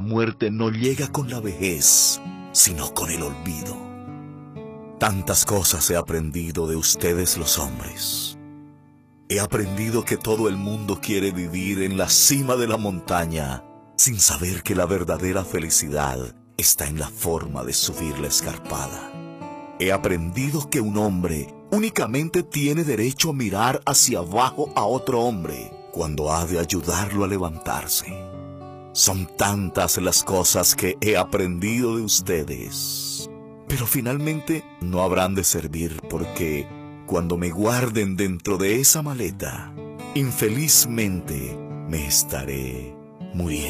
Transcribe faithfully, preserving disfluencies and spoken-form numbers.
muerte no llega con la vejez, sino con el olvido. Tantas cosas he aprendido de ustedes los hombres. He aprendido que todo el mundo quiere vivir en la cima de la montaña, sin saber que la verdadera felicidad está en la forma de subir la escarpada. He aprendido que un hombre únicamente tiene derecho a mirar hacia abajo a otro hombre cuando ha de ayudarlo a levantarse. Son tantas las cosas que he aprendido de ustedes, pero finalmente no habrán de servir porque cuando me guarden dentro de esa maleta, infelizmente me estaré muriendo.